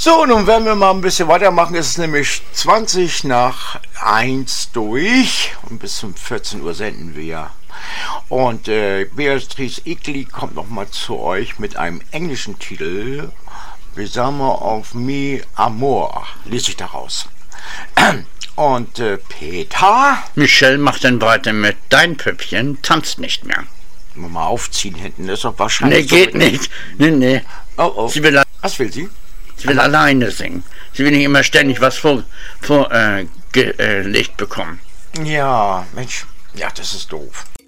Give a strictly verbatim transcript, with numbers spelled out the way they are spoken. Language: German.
So, nun werden wir mal ein bisschen weitermachen. Es ist nämlich zwanzig nach eins durch und bis zum vierzehn Uhr senden wir. Und äh, Beatrice Egli kommt nochmal zu euch mit einem englischen Titel. Besame of me amor, lese ich daraus. Und äh, Peter? Michelle macht dann weiter mit Dein Püppchen tanzt nicht mehr. Mal aufziehen hinten, das ist doch wahrscheinlich... Nee, geht nicht. Nee, nee. Oh, oh. Sie will, Was will sie? sie will alleine singen. Sie will nicht immer ständig was vorgelegt vor, äh, ge, äh, bekommen. Ja, Mensch, ja, das ist doof.